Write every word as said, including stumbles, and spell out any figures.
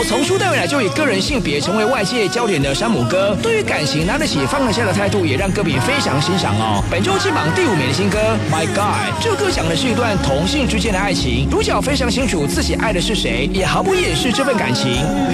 从初到尾来就以个人性别成为外界焦点的山姆哥，对于感情拿得起放得下的态度，也让歌迷非常欣赏哦。本周金榜第五名的新歌《My God》，这歌讲的是一段同性之间的爱情，主角非常清楚自己爱的是谁，也毫不掩饰这份感情。